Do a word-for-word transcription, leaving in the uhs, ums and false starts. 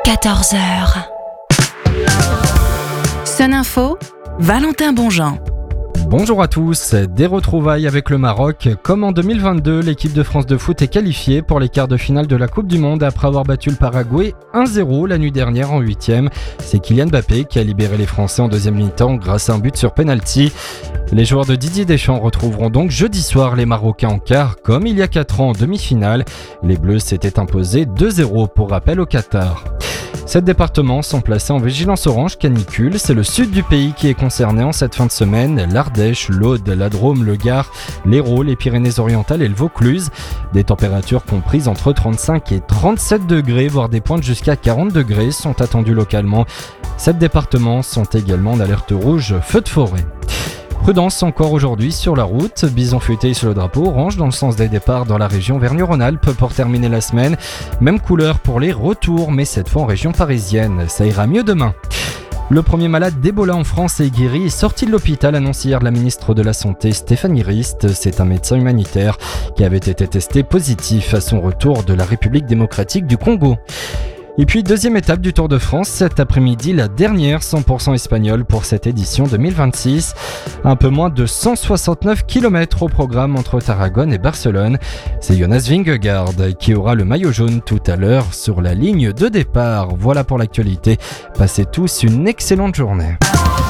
quatorze heures. Sun Info, Valentin Bonjean. Bonjour à tous, des retrouvailles avec le Maroc. Comme en deux mille vingt-deux, l'équipe de France de foot est qualifiée pour les quarts de finale de la Coupe du Monde après avoir battu le Paraguay un zéro la nuit dernière en huitième. C'est Kylian Mbappé qui a libéré les Français en deuxième mi-temps grâce à un but sur penalty. Les joueurs de Didier Deschamps retrouveront donc jeudi soir les Marocains en quart, comme il y a quatre ans en demi-finale. Les Bleus s'étaient imposés deux zéro pour rappel au Qatar. Sept départements sont placés en vigilance orange canicule. C'est le sud du pays qui est concerné en cette fin de semaine. L'Ardèche, l'Aude, la Drôme, le Gard, l'Hérault, les Pyrénées-Orientales et le Vaucluse. Des températures comprises entre trente-cinq et trente-sept degrés, voire des pointes jusqu'à quarante degrés sont attendues localement. Sept départements sont également en alerte rouge feu de forêt. Prudence encore aujourd'hui sur la route, bison futé sur le drapeau orange dans le sens des départs dans la région Vergne-Rhône-Alpes pour terminer la semaine. Même couleur pour les retours, mais cette fois en région parisienne. Ça ira mieux demain. Le premier malade d'Ebola en France est guéri et sorti de l'hôpital, annonce hier la ministre de la Santé Stéphanie Rist. C'est un médecin humanitaire qui avait été testé positif à son retour de la République démocratique du Congo. Et puis deuxième étape du Tour de France, cet après-midi, la dernière cent pour cent espagnole pour cette édition deux mille vingt-six. Un peu moins de cent soixante-neuf kilomètres au programme entre Tarragone et Barcelone. C'est Jonas Vingegaard qui aura le maillot jaune tout à l'heure sur la ligne de départ. Voilà pour l'actualité. Passez tous une excellente journée.